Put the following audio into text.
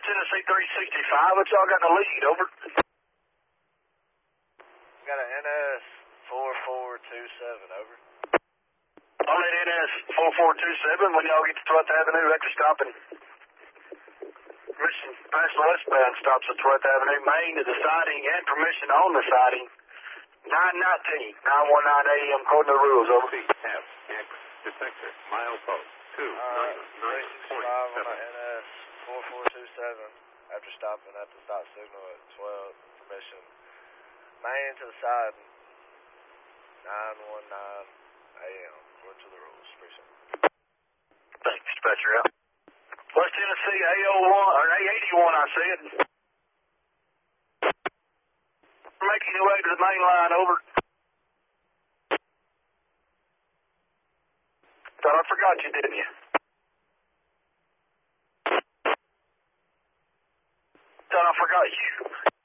Tennessee 365, what y'all got in the lead, over? Got an NS 4427, over. On that NS 4427, when y'all get to 12th Avenue, extra stopping. Permission past the westbound stops at 12th Avenue, main to the siding and permission on the siding. 919 AM, according to the rules, over. F, X, detector, milepost, 299.7. On the NS 4427, after stopping at the stop signal at 12, permission. Main to the siding, 919 AM, according to the rules. Appreciate it. Thanks, dispatcher out. West Tennessee A01, or A81, I said. Making your way to the main line, over. Thought I forgot you, didn't you? Thought I forgot you.